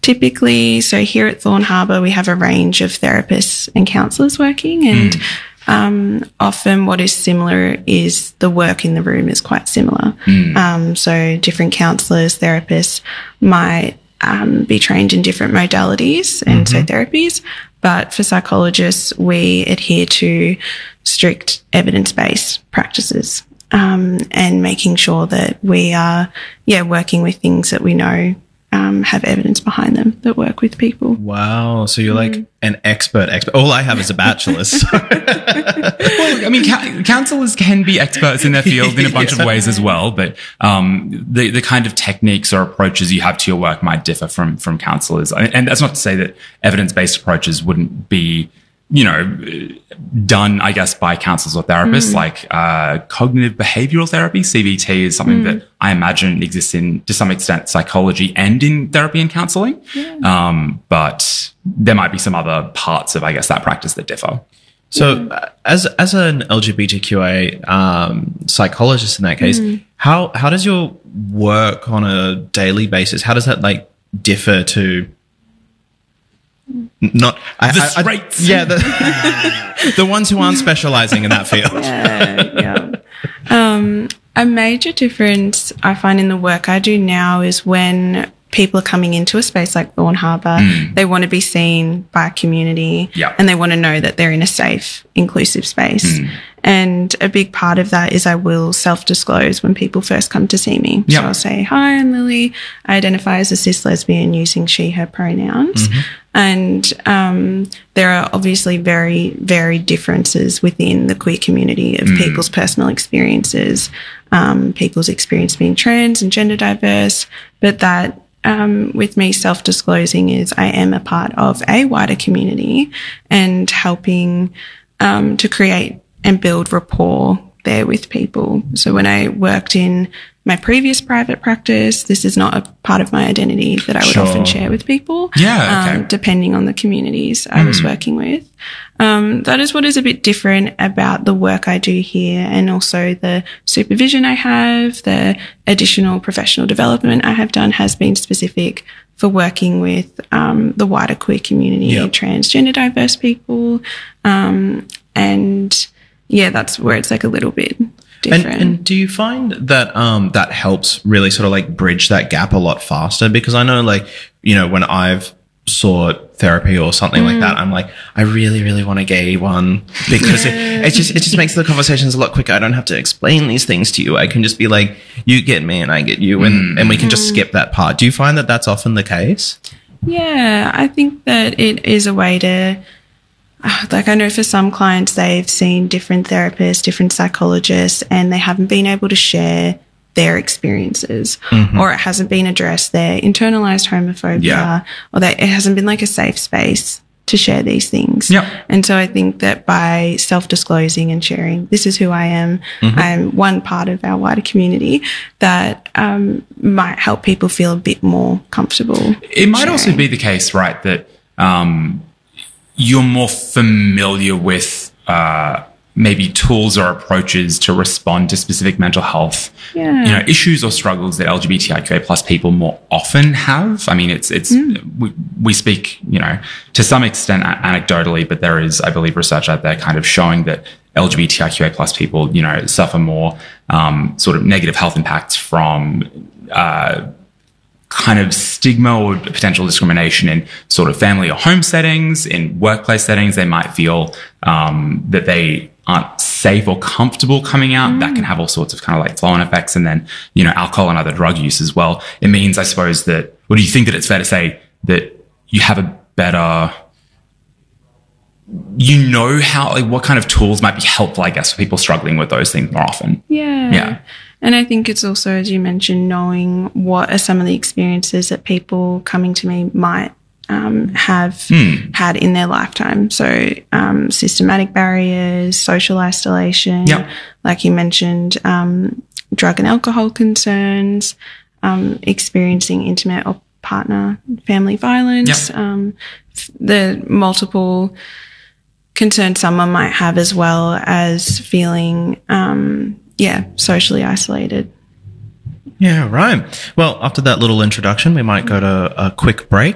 typically, so here at Thorn Harbour, we have a range of therapists and counsellors working, and often what is similar is the work in the room is quite similar. So different counsellors, therapists might be trained in different modalities and so therapies, but for psychologists, we adhere to strict evidence-based practices, and making sure that we are, working with things that we know have evidence behind them that work with people. Wow. So you're like an expert. All I have is a bachelor's. So. Well, I mean, counsellors can be experts in their field in a bunch of ways as well, but the kind of techniques or approaches you have to your work might differ from counsellors. And that's not to say that evidence-based approaches wouldn't be, done, I guess, by counsellors or therapists, like cognitive behavioural therapy, CBT, is something that I imagine exists in, to some extent, psychology and in therapy and counselling. But there might be some other parts of, I guess, that practice that differ. So as an LGBTQA psychologist in that case, how does your work on a daily basis, how does that like differ to not the straights? The ones who aren't specializing in that field. A major difference I find in the work I do now is when people are coming into a space like Thorn Harbour, they want to be seen by a community, and they want to know that they're in a safe, inclusive space. And a big part of that is I will self-disclose when people first come to see me. So I'll say, hi, I'm Lily. I identify as a cis lesbian using she, her pronouns. And there are obviously very varied differences within the queer community of people's personal experiences, people's experience being trans and gender diverse, but that with me self-disclosing is I am a part of a wider community and helping to create and build rapport there with people. So when I worked in my previous private practice, this is not a part of my identity that I would often share with people, depending on the communities I was working with. That is what is a bit different about the work I do here, and also the supervision I have, the additional professional development I have done has been specific for working with the wider queer community, transgender diverse people, and that's where it's like a little bit different. And do you find that that helps really sort of like bridge that gap a lot faster? Because I know, like, when I've sought therapy or something like that, I'm like, I really, really want a gay one, because it just makes the conversations a lot quicker. I don't have to explain these things to you. I can just be like, you get me and I get you, and we can just skip that part. Do you find that that's often the case? Yeah, I think that it is a way to, like, I know for some clients they've seen different therapists, different psychologists, and they haven't been able to share their experiences, or it hasn't been addressed, their internalized homophobia, or that it hasn't been like a safe space to share these things. And so I think that by self-disclosing and sharing, this is who I am, I'm one part of our wider community, that might help people feel a bit more comfortable. It might also be the case, right, that you're more familiar with maybe tools or approaches to respond to specific mental health issues or struggles that LGBTIQA plus people more often have. I mean, we speak, to some extent anecdotally, but there is, I believe, research out there kind of showing that LGBTIQA plus people, suffer more sort of negative health impacts from kind of stigma or potential discrimination in sort of family or home settings, in workplace settings. They might feel that they aren't safe or comfortable coming out. That can have all sorts of kind of like flow-on effects. And then, alcohol and other drug use as well. It means, I suppose, that, or do you think that it's fair to say that you have a better, how, like, what kind of tools might be helpful, I guess, for people struggling with those things more often? Yeah. And I think it's also, as you mentioned, knowing what are some of the experiences that people coming to me might have had in their lifetime. So systematic barriers, social isolation, like you mentioned, drug and alcohol concerns, experiencing intimate or partner family violence, the multiple concerns someone might have, as well as feeling socially isolated. Yeah, right. Well, after that little introduction, we might go to a quick break.